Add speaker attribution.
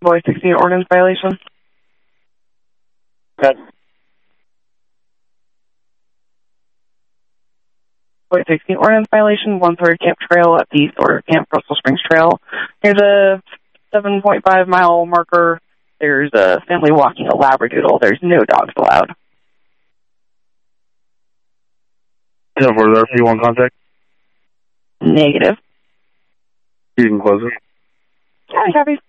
Speaker 1: Boy 16 ordinance violation.
Speaker 2: Good.
Speaker 1: Boy 16 ordinance violation, 1/3 Camp Trail at the east or Camp Russell Springs Trail. Here's a 7.5 mile marker. There's a family walking a Labradoodle. There's no dogs allowed.
Speaker 2: 10-4, is RP1 contact?
Speaker 1: Negative.
Speaker 2: You can close it.
Speaker 1: Hi, copy.